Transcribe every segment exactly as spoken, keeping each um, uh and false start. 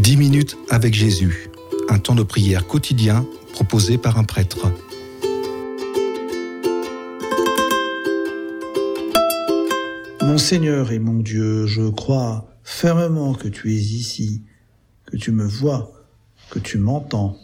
dix minutes avec Jésus, un temps de prière quotidien proposé par un prêtre. Mon Seigneur et mon Dieu, je crois fermement que tu es ici, que tu me vois, que tu m'entends.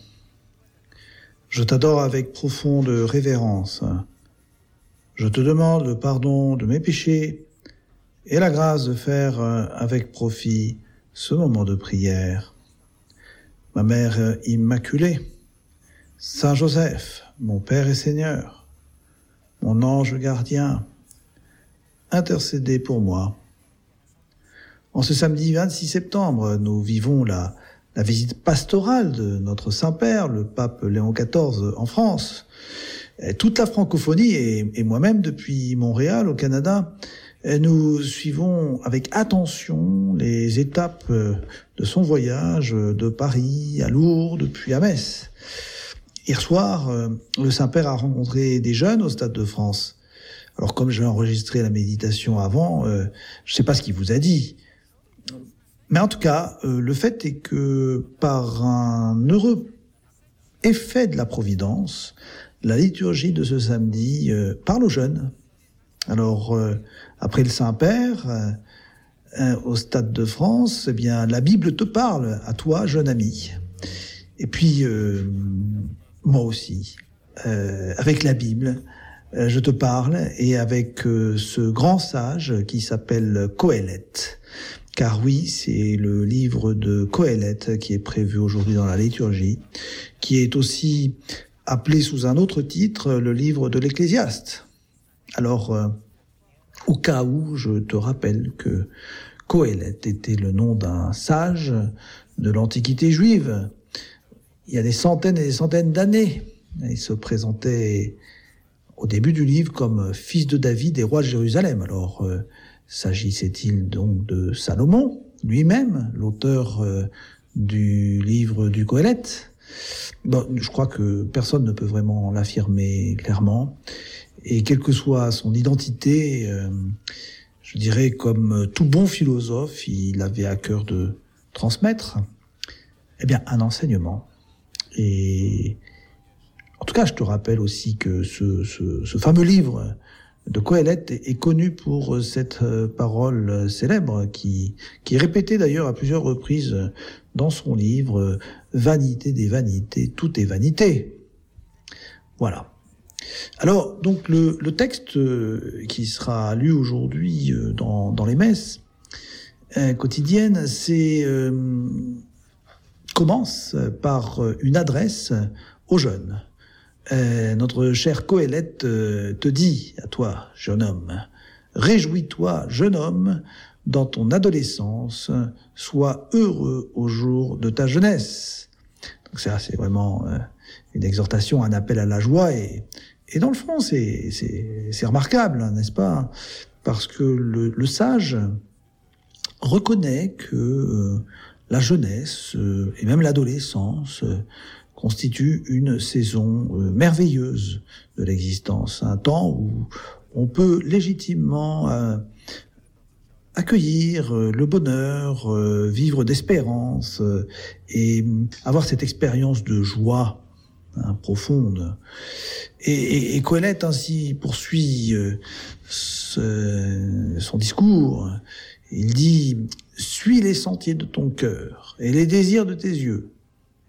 Je t'adore avec profonde révérence. Je te demande le pardon de mes péchés et la grâce de faire avec profit ce moment de prière. Ma Mère Immaculée, Saint Joseph, mon Père et Seigneur, mon ange gardien, intercédez pour moi. En ce samedi vingt-six septembre, nous vivons la, la visite pastorale de notre Saint-Père, le pape Léon quatorze, en France. Et toute la francophonie et, et moi-même depuis Montréal, au Canada, nous suivons avec attention les étapes de son voyage de Paris à Lourdes, puis à Metz. Hier soir, le Saint-Père a rencontré des jeunes au Stade de France. Alors comme j'ai enregistré la méditation avant, euh, je ne sais pas ce qu'il vous a dit. Mais en tout cas, euh, le fait est que par un heureux effet de la Providence, la liturgie de ce samedi euh, parle aux jeunes. Alors, euh, après le Saint-Père, euh, euh, au Stade de France, eh bien, la Bible te parle à toi, jeune ami. Et puis, euh, moi aussi, euh, avec la Bible, euh, je te parle, et avec euh, ce grand sage qui s'appelle Qoéleth. Car oui, c'est le livre de Qoéleth qui est prévu aujourd'hui dans la liturgie, qui est aussi appelé sous un autre titre le livre de l'Ecclésiaste. Alors, euh, au cas où, je te rappelle que Qoéleth était le nom d'un sage de l'Antiquité juive. Il y a des centaines et des centaines d'années. Il se présentait au début du livre comme fils de David et roi de Jérusalem. Alors, euh, s'agissait-il donc de Salomon, lui-même, l'auteur euh, du livre du Qoéleth? Bon, je crois que personne ne peut vraiment l'affirmer clairement. Et quelle que soit son identité, euh, je dirais comme tout bon philosophe, il avait à cœur de transmettre, eh bien, un enseignement. Et en tout cas, je te rappelle aussi que ce, ce, ce fameux livre de Qoéleth est, est connu pour cette parole célèbre qui, qui est répétée d'ailleurs à plusieurs reprises dans son livre « Vanité des vanités, tout est vanité ». Voilà. Alors, donc, le, le texte qui sera lu aujourd'hui dans, dans les messes euh, quotidiennes, c'est, euh, commence par une adresse aux jeunes. Euh, notre cher Qoéleth euh, te dit à toi, jeune homme, « Réjouis-toi, jeune homme, dans ton adolescence, sois heureux au jour de ta jeunesse. » Donc ça, c'est vraiment euh, une exhortation, un appel à la joie et Et dans le fond, c'est, c'est, c'est remarquable, n'est-ce pas? Parce que le, le sage reconnaît que euh, la jeunesse euh, et même l'adolescence euh, constituent une saison euh, merveilleuse de l'existence, un temps où on peut légitimement euh, accueillir euh, le bonheur, euh, vivre d'espérance euh, et avoir cette expérience de joie Hein, profonde. Et, et, et Qoéleth ainsi poursuit euh, ce, son discours. Il dit « Suis les sentiers de ton cœur et les désirs de tes yeux. Hein. »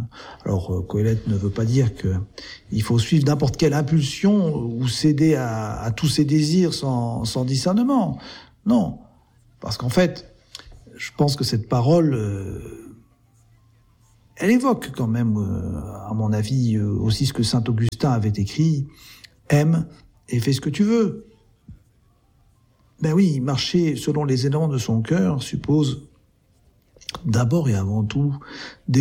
Alors Qoéleth ne veut pas dire que il faut suivre n'importe quelle impulsion ou céder à, à tous ses désirs sans, sans discernement. Non, parce qu'en fait, je pense que cette parole euh, elle évoque quand même, euh, à mon avis, euh, aussi ce que saint Augustin avait écrit « Aime et fais ce que tu veux ». Ben oui, marcher selon les éléments de son cœur suppose d'abord et avant tout